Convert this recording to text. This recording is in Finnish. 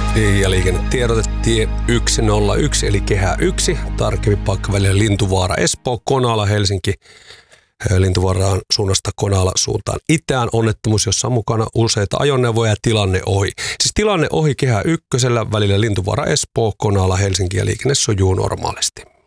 Ja liikennetiedote tie 101 eli kehä 1, tarkemmin paikkavälillä Lintuvaara, Espoo, Konala, Helsinki. Lintuvaaraan suunnasta Konala suuntaan itään. Onnettomuus, jossa on mukana useita ajoneuvoja ja tilanne ohi. Siis tilanne ohi kehä 1 välillä Lintuvaara, Espoo, Konala, Helsinki ja liikenne sujuu normaalisti.